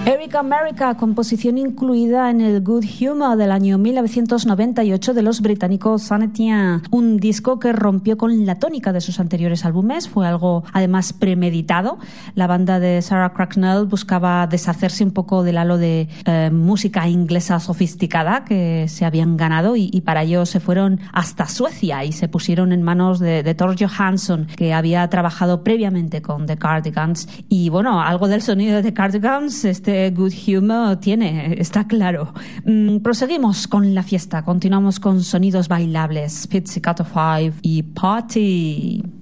Eric America, composición incluida en el Good Humor del año 1998 de los británicos Sanetien, un disco que rompió con la tónica de sus anteriores álbumes, fue algo además premeditado. La banda de Sarah Cracknell buscaba deshacerse un poco del halo de música inglesa sofisticada que se habían ganado y para ello se fueron hasta Suecia y se pusieron en manos de Thor Johansson, que había trabajado previamente con The Cardigans, y bueno, algo del sonido de The Cardigans Good Humor tiene, está claro. Proseguimos con la fiesta, continuamos con sonidos bailables, Pizzicato 5 y Party.